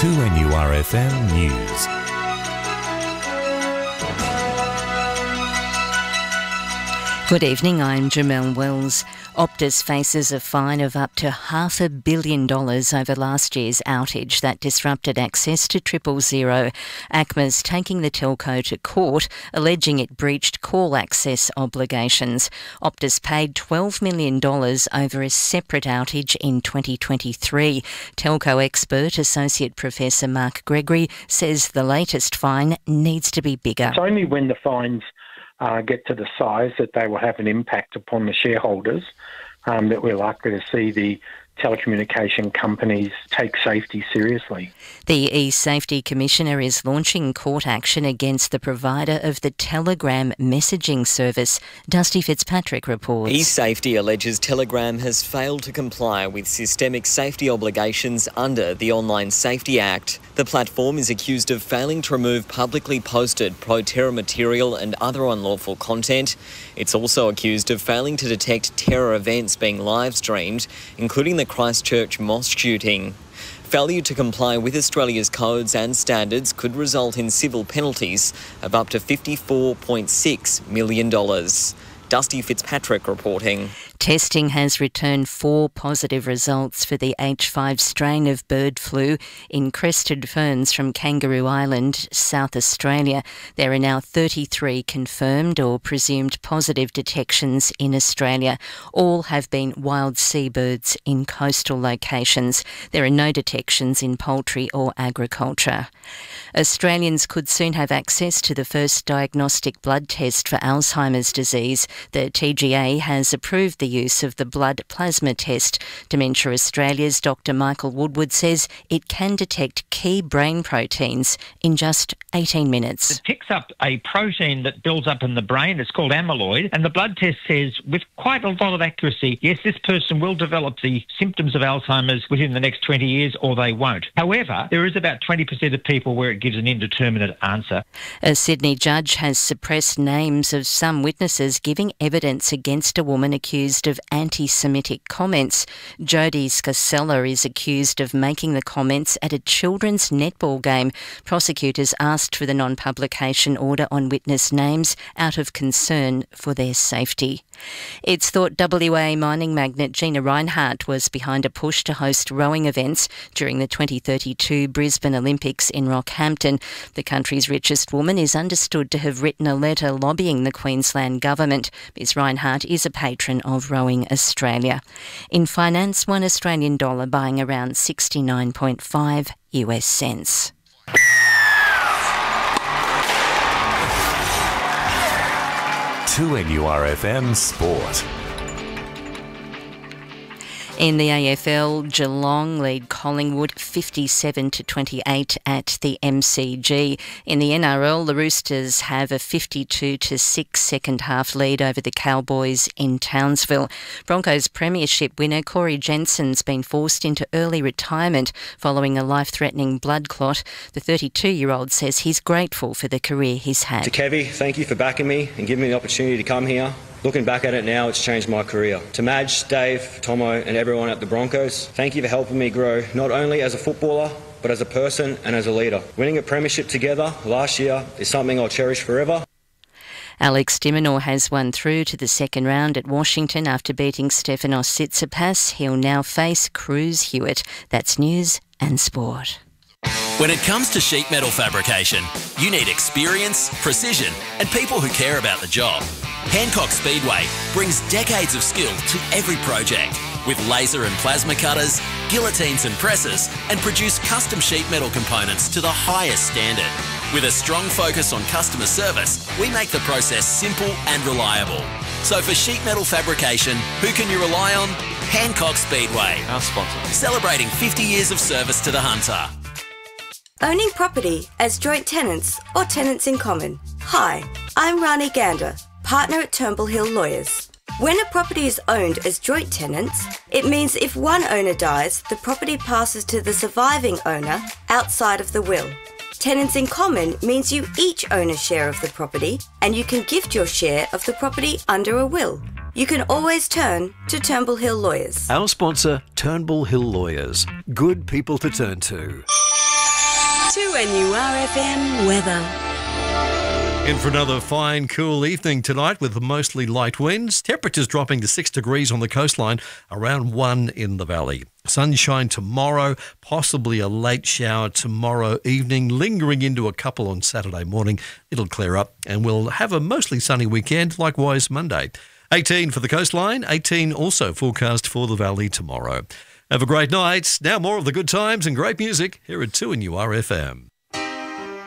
2NURFM News. Good evening, I'm Jamelle Wells. Optus faces a fine of up to $500 million over last year's outage that disrupted access to 000. ACMA's taking the telco to court, alleging it breached call access obligations. Optus paid $12 million over a separate outage in 2023. Telco expert Associate Professor Mark Gregory says the latest fine needs to be bigger. It's only when the fines get to the size that they will have an impact upon the shareholders that we're likely to see the telecommunication companies take safety seriously. The E-Safety Commissioner is launching court action against the provider of the Telegram messaging service. Dusty Fitzpatrick reports. E-Safety alleges Telegram has failed to comply with systemic safety obligations under the Online Safety Act. The platform is accused of failing to remove publicly posted pro-terror material and other unlawful content. It's also accused of failing to detect terror events being live-streamed, including the Christchurch mosque shooting. Failure to comply with Australia's codes and standards could result in civil penalties of up to $54.6 million. Dusty Fitzpatrick reporting. Testing has returned 4 positive results for the H5 strain of bird flu in crested ferns from Kangaroo Island, South Australia. There are now 33 confirmed or presumed positive detections in Australia. All have been wild seabirds in coastal locations. There are no detections in poultry or agriculture. Australians could soon have access to the first diagnostic blood test for Alzheimer's disease. The TGA has approved the use of the blood plasma test. Dementia Australia's Dr Michael Woodward says it can detect key brain proteins in just 18 minutes. It picks up a protein that builds up in the brain. It's called amyloid, and the blood test says with quite a lot of accuracy, yes, this person will develop the symptoms of Alzheimer's within the next 20 years or they won't. However, there is about 20% of people where it gives an indeterminate answer. A Sydney judge has suppressed names of some witnesses giving evidence against a woman accused of anti-Semitic comments. Jodie Scasella is accused of making the comments at a children's netball game. Prosecutors asked for the non-publication order on witness names out of concern for their safety. It's thought WA mining magnate Gina Rinehart was behind a push to host rowing events during the 2032 Brisbane Olympics in Rockhampton. The country's richest woman is understood to have written a letter lobbying the Queensland government. Ms Rinehart is a patron of Rowing Australia. In finance, $1 Australian dollar buying around 69.5 US cents. To NURFM Sport. In the AFL, Geelong lead Collingwood 57-28 at the MCG. In the NRL, the Roosters have a 52-6 second half lead over the Cowboys in Townsville. Broncos premiership winner Corey Jensen's been forced into early retirement following a life-threatening blood clot. The 32-year-old says he's grateful for the career he's had. To Kevy, thank you for backing me and giving me the opportunity to come here. Looking back at it now, it's changed my career. To Madge, Dave, Tomo and everyone at the Broncos, thank you for helping me grow not only as a footballer, but as a person and as a leader. Winning a premiership together last year is something I'll cherish forever. Alex de Minaur has won through to the second round at Washington after beating Stefanos Tsitsipas. He'll now face Cruz Hewitt. That's news and sport. When it comes to sheet metal fabrication, you need experience, precision and people who care about the job. Hancock Speedway brings decades of skill to every project with laser and plasma cutters, guillotines and presses, and produce custom sheet metal components to the highest standard. With a strong focus on customer service, we make the process simple and reliable. So for sheet metal fabrication, who can you rely on? Hancock Speedway, our sponsor, celebrating 50 years of service to the Hunter. Owning property as joint tenants or tenants in common. Hi, I'm Rani Gander, partner at Turnbull Hill Lawyers. When a property is owned as joint tenants, it means if one owner dies, the property passes to the surviving owner outside of the will. Tenants in common means you each own a share of the property and you can gift your share of the property under a will. You can always turn to Turnbull Hill Lawyers. Our sponsor, Turnbull Hill Lawyers. Good people to turn to. 2NURFM weather. In for another fine, cool evening tonight with mostly light winds. Temperatures dropping to 6 degrees on the coastline, around 1 in the valley. Sunshine tomorrow, possibly a late shower tomorrow evening, lingering into a couple on Saturday morning. It'll clear up and we'll have a mostly sunny weekend, likewise Monday. 18 for the coastline, 18 also forecast for the valley tomorrow. Have a great night. Now more of the good times and great music here at 2NURFM.